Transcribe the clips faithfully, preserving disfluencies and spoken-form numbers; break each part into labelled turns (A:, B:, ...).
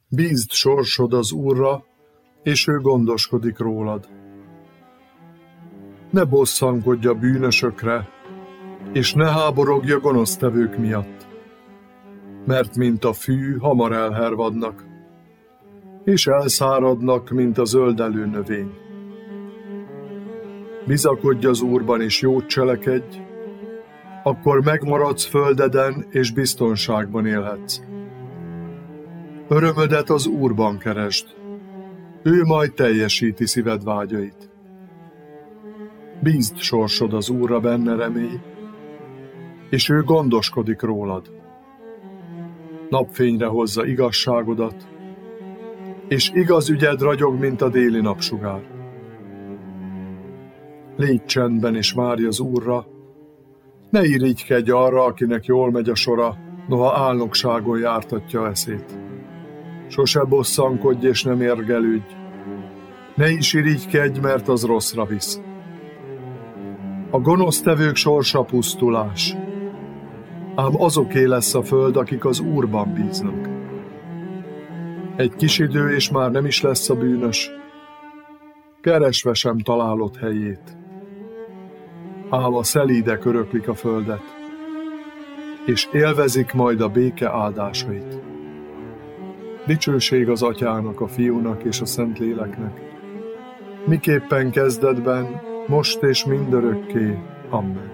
A: Bízd sorsod az Úrra, és ő gondoskodik rólad. Ne bosszankodj a bűnösökre, és ne háborogj a gonosztevők miatt, mert mint a fű, hamar elhervadnak, és elszáradnak, mint a zöldelő növény. Bizakodj az Úrban, és jót cselekedj, akkor megmaradsz földeden, és biztonságban élhetsz. Örömödet az Úrban keresd, ő majd teljesíti szíved vágyait. Bízd sorsod az Úrra, benne remélj, és ő gondoskodik rólad. Napfényre hozza igazságodat, és igaz ügyed ragyog, mint a déli napsugár. Légy csendben, és várj az Úrra, ne irigykedj arra, akinek jól megy a sora, noha álnokságon jártatja eszét. Sose bosszankodj, és nem érgelődj, ne is irigykedj, mert az rosszra visz. A gonosztevők sorsa pusztulás, ám azoké lesz a föld, akik az Úrban bíznak. Egy kis idő, és már nem is lesz a bűnös, keresve sem találod helyét. Ám a szelídek öröklik a földet, és élvezik majd a béke áldásait. Dicsőség az Atyának, a Fiúnak és a Szentléleknek, miképpen kezdetben, most és mindörökké. Amen.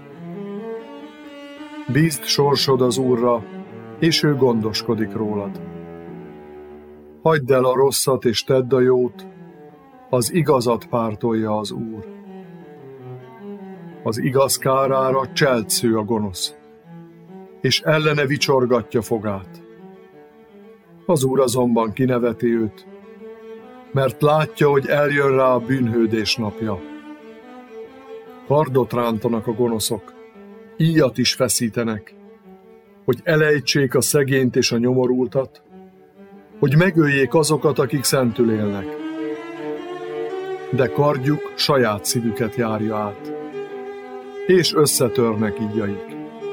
A: Bízd sorsod az Úrra, és ő gondoskodik rólad. Hagyd el a rosszat, és tedd a jót, az igazat pártolja az Úr. Az igaz kárára cseltsző a gonosz, és ellene vicsorgatja fogát. Az Úr azonban kineveti őt, mert látja, hogy eljön rá a bűnhődés napja. Kardot rántanak a gonoszok, íjat is feszítenek, hogy elejtsék a szegényt és a nyomorultat, hogy megöljék azokat, akik szentül élnek. De kardjuk saját szívüket járja át, és összetörnek íjaik.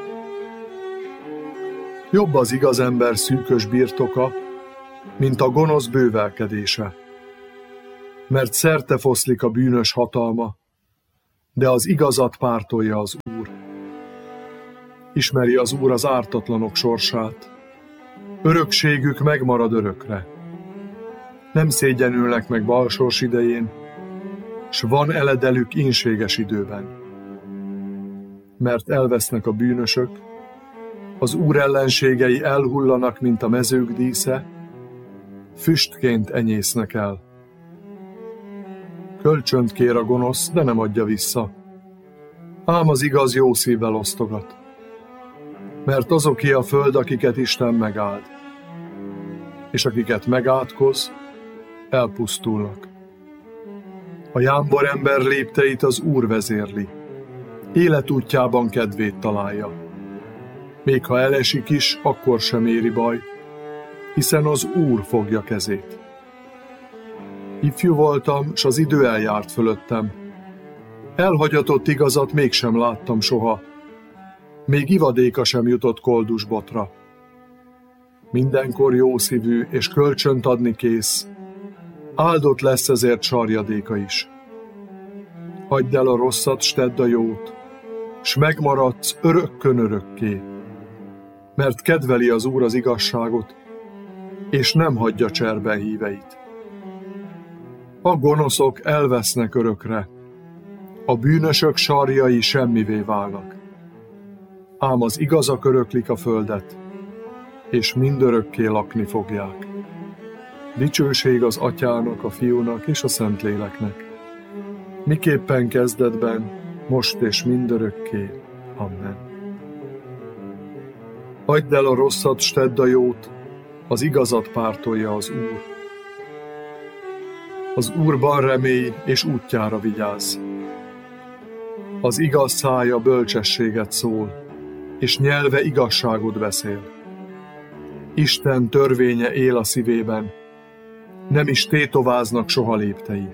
A: Jobb az igaz ember szűkös birtoka, mint a gonosz bővelkedése, mert szerte foszlik a bűnös hatalma, de az igazat pártolja az Úr. Ismeri az Úr az ártatlanok sorsát, örökségük megmarad örökre. Nem szégyenülnek meg balsors idején, s van eledelük ínséges időben. Mert elvesznek a bűnösök, az Úr ellenségei elhullanak, mint a mezők dísze, füstként enyésznek el. Kölcsönt kér a gonosz, de nem adja vissza, ám az igaz jó szívvel osztogat. Mert azoké a föld, akiket Isten megáld, és akiket megátkoz, elpusztulnak. A jámbor ember lépteit az Úr vezérli, életútjában kedvét találja. Még ha elesik is, akkor sem éri baj, hiszen az Úr fogja kezét. Ifjú voltam, s az idő eljárt fölöttem. Elhagyatott igazat mégsem láttam soha, még ivadéka sem jutott koldus botra. Mindenkor jószívű és kölcsönt adni kész, áldott lesz ezért sarjadéka is. Hagyd el a rosszat, s tedd a jót, s megmaradsz örökkön örökké, mert kedveli az Úr az igazságot, és nem hagyja cserben híveit. A gonoszok elvesznek örökre, a bűnösök sarjai semmivé válnak. Ám az igazak öröklik a földet, és mindörökké lakni fogják. Dicsőség az Atyának, a Fiúnak és a Szentléleknek, miképpen kezdetben, most és mindörökké. Amen. Hagyd el a rosszat, s tedd a jót, az igazat pártolja az Úr. Az Úrban remélj, és útjára vigyázz. Az igaz szája bölcsességet szól, és nyelve igazságot beszél. Isten törvénye él a szívében, nem is tétováznak soha léptei.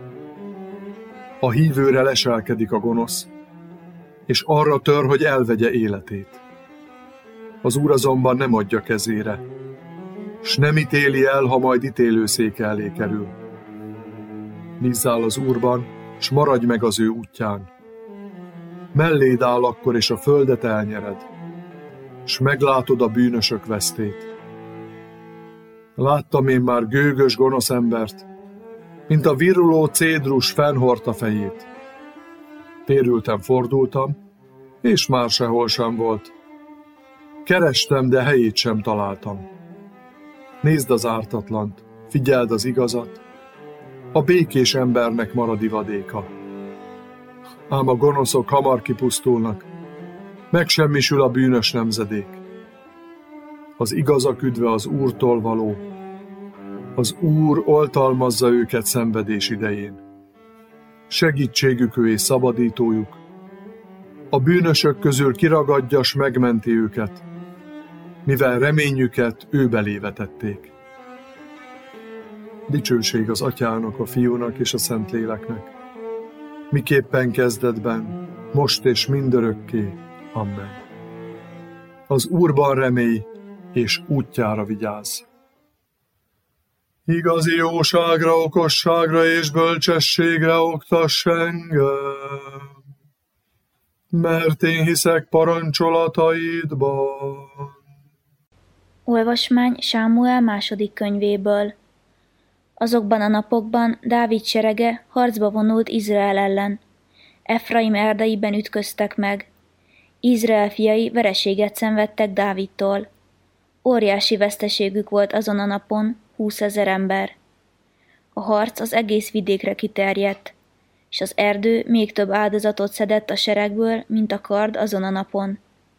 A: A hívőre leselkedik a gonosz, és arra tör, hogy elvegye életét. Az Úr azonban nem adja kezére. s nem ítéli el, ha majd ítélőszéke elé kerül. Bízzál az Úrban, s maradj meg az ő útján. Melléd áll akkor, és a földet elnyered, s meglátod a bűnösök vesztét. Láttam én már gőgös gonosz embert, mint a viruló cédrus fennhordta fejét. Térültem, fordultam, és már sehol sem volt. Kerestem, de helyét sem találtam. Nézd az ártatlant, figyeld az igazat, a békés embernek marad ivadéka. Ám a gonoszok hamar kipusztulnak, megsemmisül a bűnös nemzedék. Az igazak üdve az Úrtól való, az Úr oltalmazza őket szenvedés idején. Segítségük ő és szabadítójuk, a bűnösök közül kiragadja, s megmenti őket, mivel reményüket ő belé vetették. Dicsőség az Atyának, a Fiúnak és a Szentléleknek, miképpen kezdetben, most és mindörökké. Amen. Az Úrban remélj, és útjára vigyázz. Igazi jóságra, okosságra és bölcsességre oktass engem, mert én hiszek parancsolataidban.
B: Olvasmány Sámuel második könyvéből. Azokban a napokban Dávid serege harcba vonult Izrael ellen. Efraim erdeiben ütköztek meg. Izrael fiai vereséget szenvedtek Dávidtól. Óriási veszteségük volt azon a napon, húszezer ember. A harc az egész vidékre kiterjedt, és az erdő még több áldozatot szedett a seregből, mint a kard azon a napon.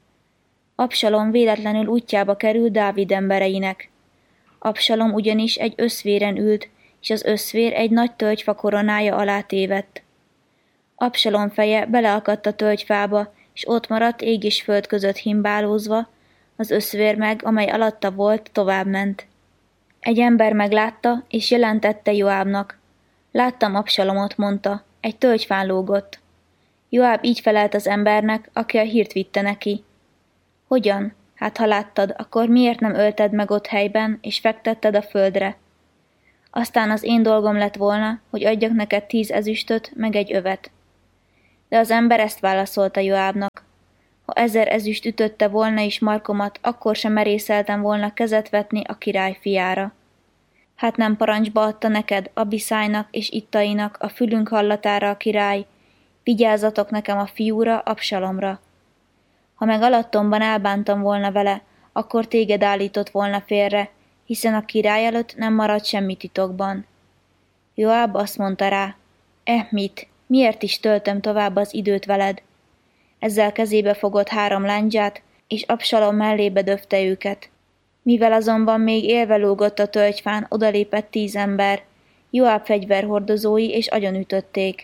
B: Absalom véletlenül útjába került Dávid embereinek. Absalom ugyanis egy öszvéren ült, és az öszvér egy nagy tölgyfa koronája alá tévedt. Absalom feje beleakadt a tölgyfába, és ott maradt ég és föld között himbálózva, az öszvér meg, amely alatta volt, továbbment. Egy ember meglátta, és jelentette Joábnak. Láttam Absalomot, mondta, egy tölgyfán lógott. Joáb így felelt az embernek, aki a hírt vitte neki. Hogyan? Hát ha láttad, akkor miért nem ölted meg ott helyben, és fektetted a földre? Aztán az én dolgom lett volna, hogy adjak neked tíz ezüstöt, meg egy övet. De az ember ezt válaszolta Joábnak. Ha ezer ezüst ütötte volna is markomat, akkor sem merészeltem volna kezet vetni a király fiára. Hát nem parancsba adta neked, Abiszájnak és Ittainak a fülünk hallatára a király, vigyázzatok nekem a fiúra, Absalomra. Ha meg alattomban elbántam volna vele, akkor téged állított volna félre, hiszen a király előtt nem maradt semmi titokban. Joáb azt mondta rá, eh mit, miért is töltöm tovább az időt veled? Ezzel kezébe fogott három lándzsát, és Absalom mellébe döfte őket. Mivel azonban még élve lógott a tölgyfán, odalépett tíz ember, Joáb fegyverhordozói, és agyonütötték.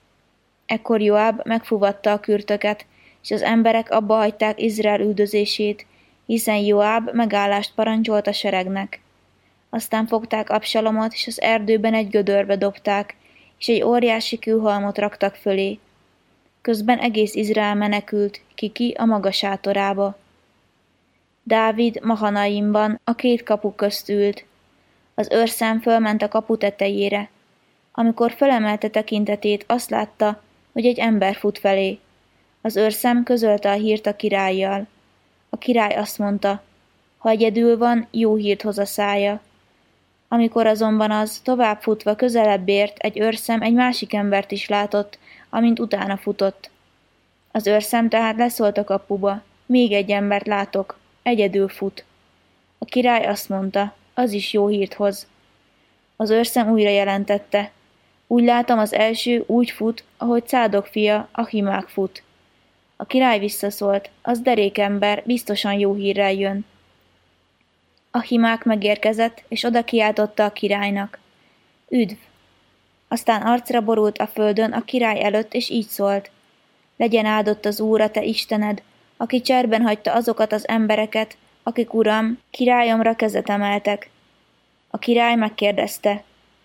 B: Ekkor Joáb megfuvatta a kürtöket, és az emberek abba hagyták Izrael üldözését, hiszen Joáb megállást parancsolt a seregnek. Aztán fogták Absalomot, és az erdőben egy gödörbe dobták, és egy óriási kőhalmot raktak fölé. Közben egész Izrael menekült, ki-ki a maga sátorába. Dávid Mahanaimban a két kapu közt ült. Az őrszem fölment a kapu tetejére. Amikor fölemelte tekintetét, azt látta, hogy egy ember fut felé. Az őrszem közölte a hírt a királlyal. A király azt mondta, ha egyedül van, jó hírt hoz a szája. Amikor azonban az tovább futva közelebb ért, egy őrszem egy másik embert is látott, amint utána futott. Az őrszem tehát leszólt a kapuba, még egy embert látok, egyedül fut. A király azt mondta, az is jó hírt hoz. Az őrszem újra jelentette, úgy látom az első úgy fut, ahogy Cádok fia, Ahimák fut. A király visszaszólt, az derékember biztosan jó hírrel jön. Ahimák megérkezett, és oda kiáltotta a királynak. Üdv! Aztán arcra borult a földön a király előtt, és így szólt. Legyen áldott az Úr, a te Istened, aki cserben hagyta azokat az embereket, akik, uram, királyomra kezet emeltek. A király megkérdezte.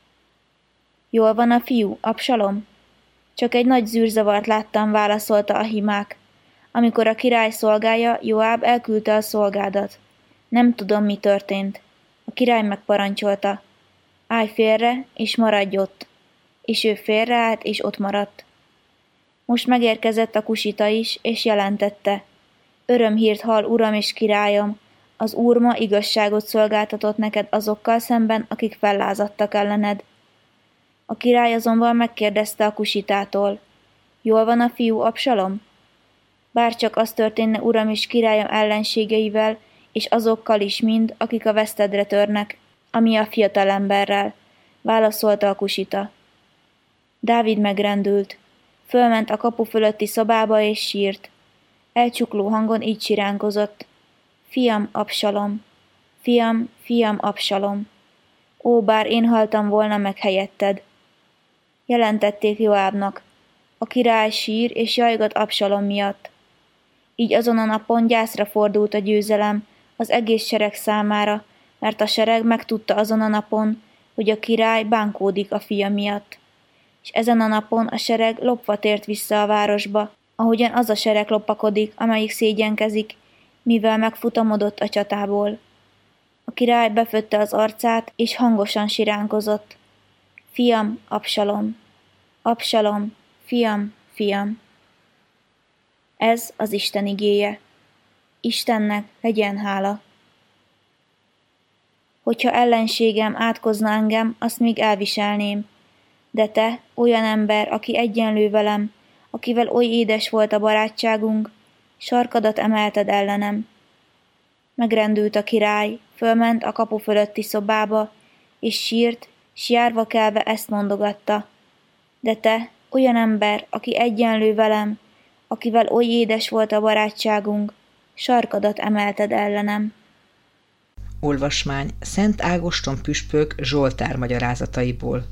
B: Jól van a fiú, Absalom? Csak egy nagy zűrzavart láttam, válaszolta Ahimák. Amikor a király szolgája, Joáb elküldte a szolgádat. Nem tudom, mi történt. A király megparancsolta: állj félre, és maradj ott. És ő félreállt, és ott maradt. Most megérkezett a kusita is, és jelentette: örömhírt hall, uram és királyom, az Úr ma igazságot szolgáltatott neked azokkal szemben, akik fellázadtak ellened. A király azonban megkérdezte a kusitától: jól van a fiú Absalom? Bárcsak az történne, uram és királyom ellenségeivel, és azokkal is mind, akik a vesztedre törnek, ami a fiatalemberrel, válaszolta a kusita. Dávid megrendült. Fölment a kapu fölötti szobába és sírt. Elcsukló hangon így siránkozott: fiam Absalom, fiam, fiam Absalom, ó, bár én haltam volna meg helyetted. Jelentették Joábnak: a király sír és jajgat Absalom miatt. Így azon a napon gyászra fordult a győzelem az egész sereg számára, mert a sereg megtudta azon a napon, hogy a király bánkódik a fia miatt. És ezen a napon a sereg lopva tért vissza a városba, ahogyan az a sereg lopakodik, amelyik szégyenkezik, mivel megfutamodott a csatából. A király befötte az arcát, és hangosan siránkozott: fiam Absalom, Absalom, fiam, fiam. Ez az Isten igéje. Istennek legyen hála. Hogyha ellenségem átkozna engem, azt még elviselném. De te, olyan ember, aki egyenlő velem, akivel oly édes volt a barátságunk, sarkadat emelted ellenem. Megrendült a király, fölment a kapu fölötti szobába, és sírt, s járva kelve ezt mondogatta: de te, olyan ember, aki egyenlő velem, akivel oly édes volt a barátságunk, sarkadat emelted ellenem.
C: Olvasmány Szent Ágoston püspök Zsoltár magyarázataiból.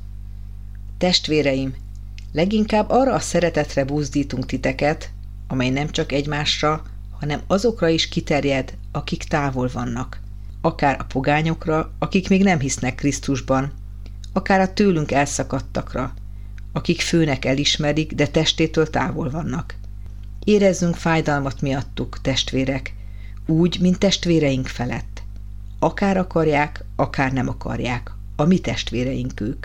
C: Testvéreim, leginkább arra a szeretetre buzdítunk titeket, amely nem csak egymásra, hanem azokra is kiterjed, akik távol vannak. Akár a pogányokra, akik még nem hisznek Krisztusban, akár a tőlünk elszakadtakra, akik főnek elismerik, de testétől távol vannak. Érezzünk fájdalmat miattuk, testvérek, úgy, mint testvéreink felett. Akár akarják, akár nem akarják, a mi testvéreink ők.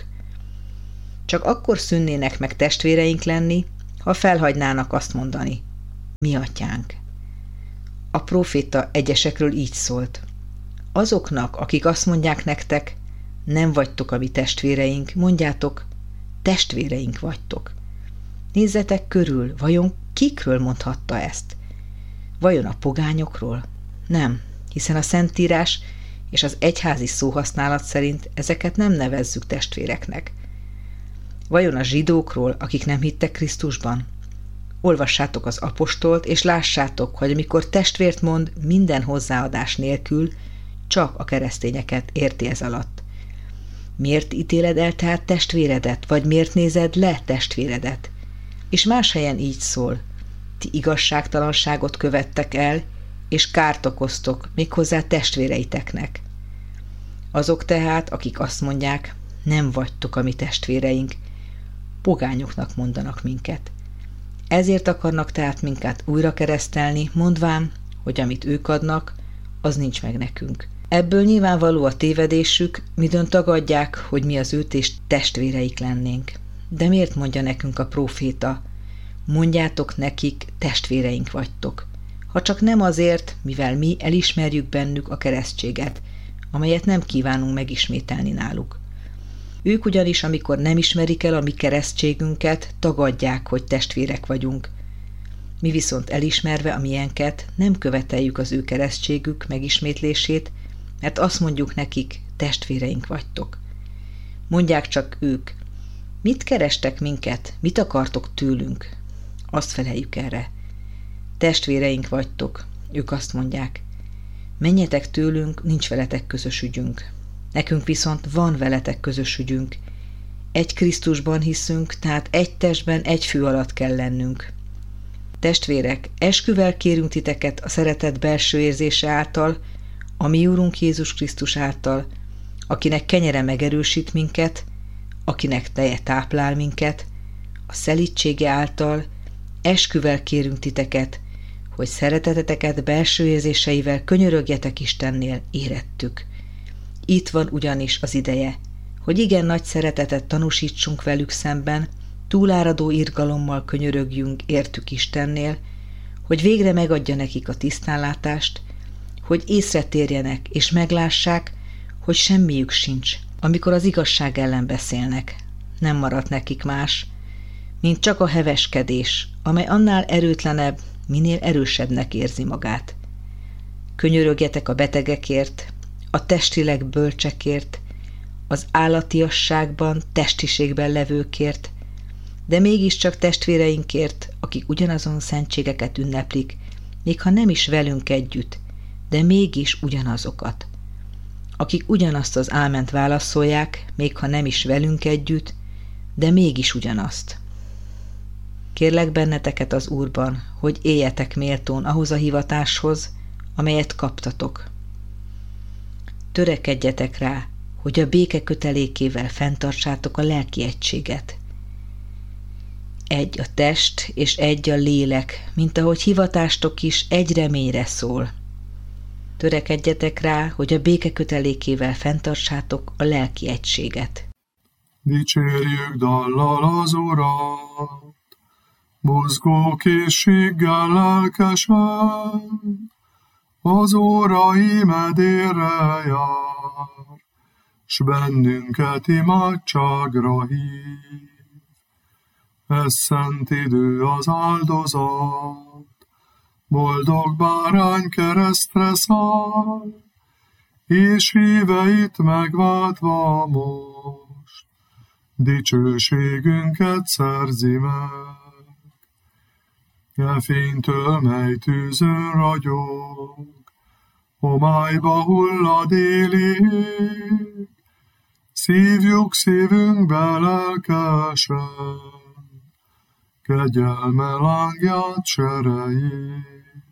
C: Csak akkor szűnnének meg testvéreink lenni, ha felhagynának azt mondani: mi atyánk. A próféta egyesekről így szólt: azoknak, akik azt mondják nektek, nem vagytok a mi testvéreink, mondjátok, testvéreink vagytok. Nézzetek körül, vajon kikről mondhatta ezt? Vajon a pogányokról? Nem, hiszen a Szentírás és az egyházi szóhasználat szerint ezeket nem nevezzük testvéreknek. Vajon a zsidókról, akik nem hittek Krisztusban? Olvassátok az apostolt, és lássátok, hogy amikor testvért mond minden hozzáadás nélkül, csak a keresztényeket érti ez alatt. Miért ítéled el tehát testvéredet, vagy miért nézed le testvéredet? És más helyen így szól: ti igazságtalanságot követtek el, és kárt okoztok méghozzá testvéreiteknek. Azok tehát, akik azt mondják, nem vagytok a mi testvéreink, pogányoknak mondanak minket. Ezért akarnak tehát minket újra keresztelni, mondván, hogy amit ők adnak, az nincs meg nekünk. Ebből nyilvánvaló a tévedésük, midőn tagadják, hogy mi az őt és testvéreik lennénk. De miért mondja nekünk a próféta: mondjátok nekik, testvéreink vagytok, ha csak nem azért, mivel mi elismerjük bennük a keresztséget, amelyet nem kívánunk megismételni náluk. Ők ugyanis, amikor nem ismerik el a mi keresztségünket, tagadják, hogy testvérek vagyunk. Mi viszont elismerve a miénket nem követeljük az ő keresztségük megismétlését, mert azt mondjuk nekik, testvéreink vagytok. Mondják csak ők: mit kerestek minket, mit akartok tőlünk? Azt feleljük erre: testvéreink vagytok. Ők azt mondják: menjetek tőlünk, nincs veletek közös ügyünk. Nekünk viszont van veletek közös ügyünk. Egy Krisztusban hiszünk, tehát egy testben, egy fő alatt kell lennünk. Testvérek, esküvel kérünk titeket a szeretet belső érzése által, a mi Úrunk Jézus Krisztus által, akinek kenyere megerősít minket, akinek teje táplál minket, a szelídsége által, esküvel kérünk titeket, hogy szereteteteket belső érzéseivel könyörögjetek Istennél, érettük. Itt van ugyanis az ideje, hogy igen nagy szeretetet tanúsítsunk velük szemben, túláradó irgalommal könyörögjünk értük Istennél, hogy végre megadja nekik a tisztánlátást, hogy észre térjenek és meglássák, hogy semmiük sincs, amikor az igazság ellen beszélnek. Nem maradt nekik más, mint csak a heveskedés, amely annál erőtlenebb, minél erősebbnek érzi magát. Könyörögjetek a betegekért, a testileg bölcsekért, az állatiasságban, testiségben levőkért, de mégiscsak testvéreinkért, akik ugyanazon szentségeket ünneplik, még ha nem is velünk együtt, de mégis ugyanazokat. Akik ugyanazt az áment válaszolják, még ha nem is velünk együtt, de mégis ugyanazt. Kérlek benneteket az Úrban, hogy éljetek méltón ahhoz a hivatáshoz, amelyet kaptatok. Törekedjetek rá, hogy a béke kötelékével fenntartsátok a lelki egységet. Egy a test és egy a lélek, mint ahogy hivatástok is egy reményre szól. Törekedjetek rá, hogy a béke kötelékével fenntartsátok a lelki egységet.
A: Dicsérjük dallal az Urat, mozgó készséggel lelkesen, az óra imedére jár, s bennünket imádságra hív. Ez szent idő az áldozat, boldog bárány keresztre száll, és híveit megváltva most, dicsőségünket szerzi meg. E fénytől, mely tűzön ragyog, homályba hullad éli ég, szívjuk szívünkbe lelkesen, kegyelme lángját serejét.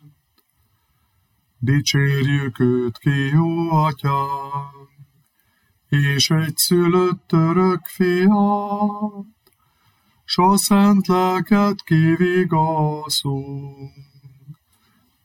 A: Dicsérjük őt ki, jó atyánk, és egy szülött örök fiát, s a szent lelket kivigaszunk.